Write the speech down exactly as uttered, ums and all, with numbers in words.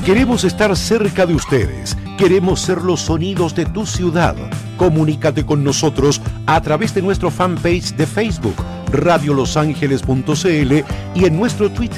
Queremos estar cerca de ustedes. Queremos ser los sonidos de tu ciudad. Comunícate con nosotros a través de nuestro fanpage de Facebook, radio los ángeles punto c l, y en nuestro Twitter,